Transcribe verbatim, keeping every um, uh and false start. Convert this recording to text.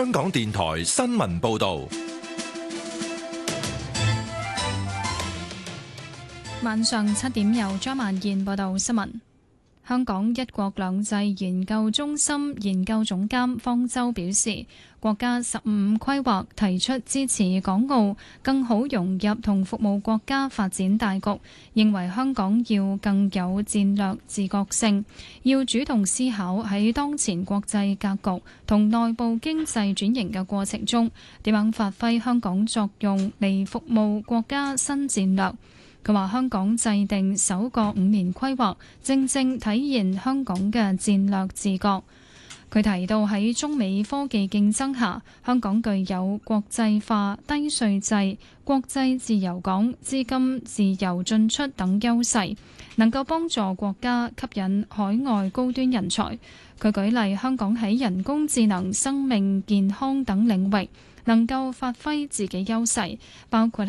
香港電台新聞報道。 晚上七點由張曼燕報道新聞。香港一國兩制研究中心研究總監方舟表示，國家十五五規劃提出支持港澳更好融入同服務國家發展大局，認為香港要更有戰略自覺性，要主動思考喺當前國際格局同內部經濟轉型嘅過程中，點樣發揮香港作用嚟服務國家新戰略。佢話香港制定首個五年規劃，正正體現香港嘅戰略自覺。佢提到喺中美科技競爭下，香港具有國際化、低稅制、國際自由港、資金自由進出等優勢，能夠幫助國家吸引海外高端人才。佢舉例，香港喺人工智能、生命健康等領域能夠發揮自己優勢，包括